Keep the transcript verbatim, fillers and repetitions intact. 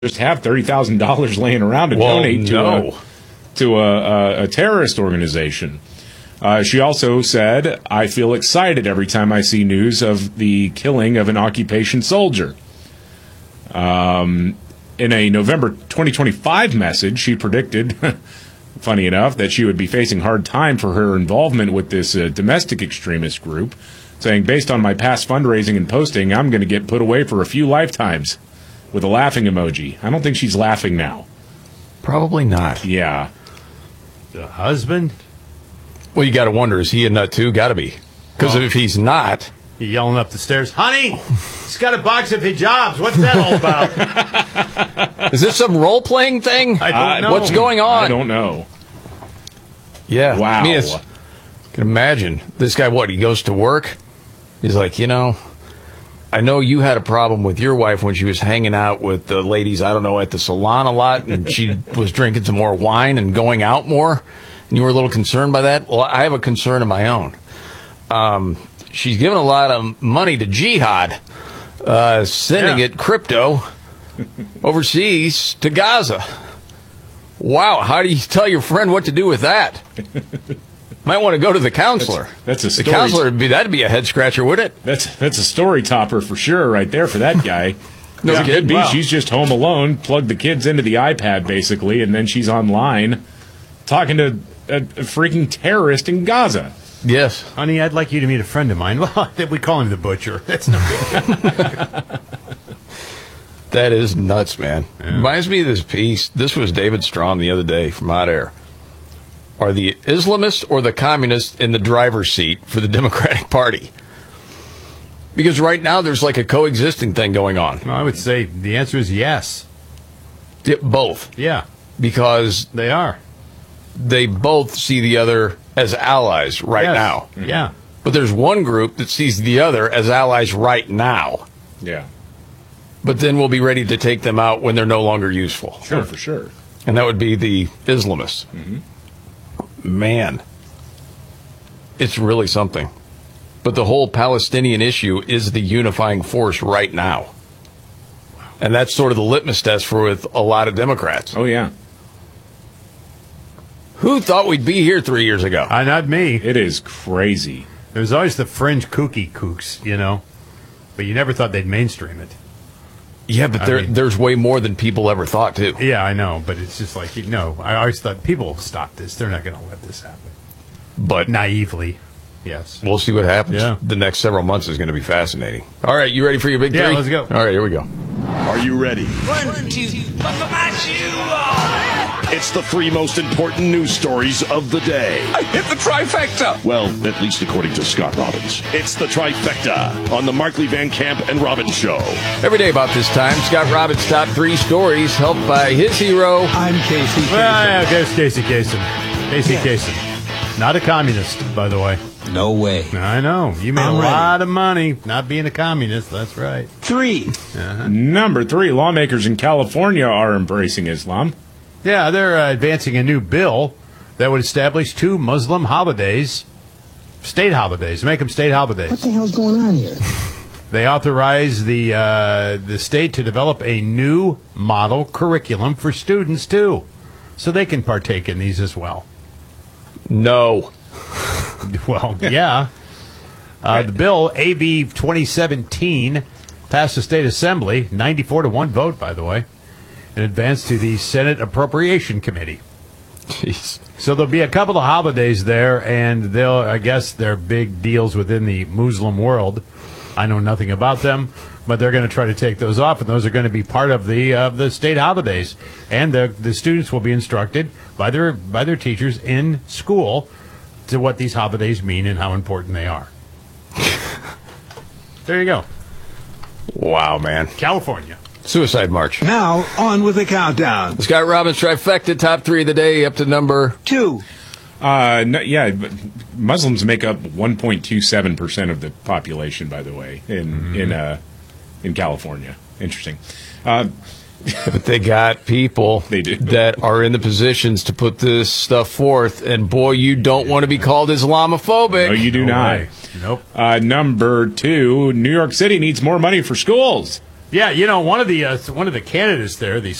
just have thirty thousand dollars laying around to well, donate to, no. a, to a, a, a terrorist organization. Uh, she also said, I feel excited every time I see news of the killing of an occupation soldier. Um, in a November twenty twenty-five message, she predicted, funny enough, that she would be facing hard time for her involvement with this uh, domestic extremist group, saying, based on my past fundraising and posting, I'm going to get put away for a few lifetimes, with a laughing emoji. I don't think she's laughing now. Probably not. Yeah. The husband? Well, you got to wonder, is he a nut too? Got to be. Because Well, if he's not... He yelling up the stairs, honey, he's got a box of hijabs. What's that all about? Is this some role-playing thing? I don't Uh, know. What's going on? I don't know. Yeah. Wow. I mean, it's, I can imagine. This guy, what, he goes to work? He's like, you know, I know you had a problem with your wife when she was hanging out with the ladies, I don't know, at the salon a lot, and she was drinking some more wine and going out more, and you were a little concerned by that. Well, I have a concern of my own. Um, she's given a lot of money to jihad, uh, sending Yeah. it crypto overseas to Gaza. Wow, how do you tell your friend what to do with that? Might want to go to the counselor. That's, that's a The story. counselor would be that'd be a head scratcher, wouldn't it? That's that's a story topper for sure, right there for that guy. No It kidding. could be Wow. she's just home alone, plugged the kids into the iPad basically, and then she's online talking to a, a freaking terrorist in Gaza. Yes. Honey, I'd like you to meet a friend of mine. Well, we call him the butcher. That's no big. That is nuts, man. Reminds me of this piece. This was David Strom the other day from Hot Air. Are the Islamists or the communists in the driver's seat for the Democratic Party? Because right now there's like a coexisting thing going on. Well, I would say the answer is yes. Yeah, both. Yeah, Because they are. they both see the other as allies right Yes. now. Yeah. But there's one group that sees the other as allies right now. Yeah, But then we'll be ready to take them out when they're no longer useful. sure, for sure. And that would be the Islamists. Man, it's really something. But the whole Palestinian issue is the unifying force right now. And that's sort of the litmus test for with a lot of Democrats. Oh yeah, Who thought we'd be here three years ago? Uh, not me. it is crazy. There's always the fringe kooky kooks, you know, but you never thought they'd mainstream it. Yeah, but I there, mean- there's way more than people ever thought, too. Yeah, I know, but it's just like, you know, I always thought people will stop this. They're not going to let this happen. But Naively, yes. we'll see what happens. Yeah. The next several months is going to be fascinating. All right, you ready for your big Yeah, three? let's go. All right, here we go. Are you ready? One, two, buckle my shoe. It's the three most important news stories of the day. I hit the trifecta. Well, at least according to Scott Robbins. It's the trifecta on the Markley Van Camp and Robbins Show. Every day about this time, Scott Robbins' top three stories, helped by his hero. I'm Casey Kasem. Well, yeah, there's Casey Kasem. Casey Kasem. Not a communist, by the way. No way. I know. You made I'm a ready. lot of money not being a communist. That's right. Three. Number three, lawmakers in California are embracing Islam. Yeah, they're uh, advancing a new bill that would establish two Muslim holidays, state holidays, make them state holidays. What the hell's going on here? They authorize the uh, the state to develop a new model curriculum for students too, so they can partake in these as well. No. Well, yeah. Uh, the bill, A B twenty seventeen, passed the state assembly, ninety-four to one vote, by the way, and advanced to the Senate Appropriation Committee. Jeez. So there'll be a couple of holidays there, and they'll, I guess, they're big deals within the Muslim world. I know nothing about them, but they're going to try to take those off, and those are going to be part of the uh, the state holidays. And the the students will be instructed by their by their teachers in school to what these holidays mean and how important they are. There you go, Wow, man. California. Suicide March. Now, on with the countdown. Scott Robbins trifecta, top three of the day, up to number. Two. Uh, no, yeah, but Muslims make up one point two seven percent of the population, by the way, in in uh, in California. Interesting. Uh, But they got people They do. that are in the positions to put this stuff forth, and boy, you don't want to be called Islamophobic. no, you do No not. way. Nope. Uh, number two, New York City needs more money for schools. Yeah, you know, one of the uh, one of the candidates there, the